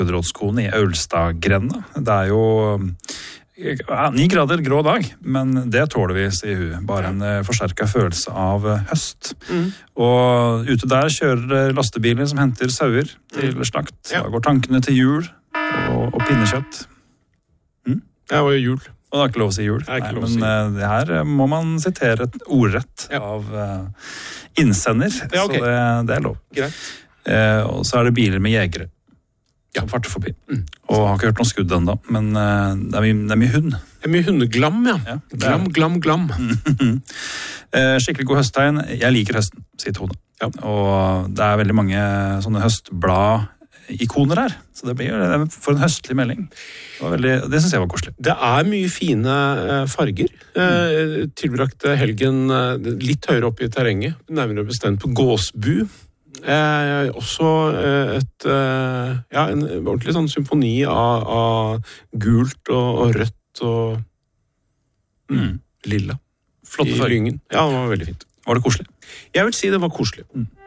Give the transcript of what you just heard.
Rådskone I Ølstadgrenda. Det jo 9 grader grå dag, men det tåler vi, sier hun. Bare en forsterket følelse av høst. Og ute der kjører lastebiler som henter sauer til slakt. Da går tankene til jul og pinnekjøtt. Det var jo jul. Og det ikke lov å si jul. Nei, men det her må man sitere et ordrett av innsender, så det lov. Greit. Og så det biler med jegere som farter forbi. Og har ikke hørt noen skudd enda, men det mye hund. Det mye hundeglam, Glam. Skikkelig god høsttegn. Jeg liker høsten, sier Tone. Og det veldig mange sånne høstblad-ikoner her. Så det blir for en høstlig melding. Det synes jeg var koselig. Det mye fine farger. Tilbrakte helgen litt høyere opp I terrenget, nærmere bestemt på Gåsbu. Også en ordentlig sånn symfoni av gult og rødt og lilla. Flotte farger. Ja, det var veldig fint. Var det koselig? Jeg vil si det var koselig.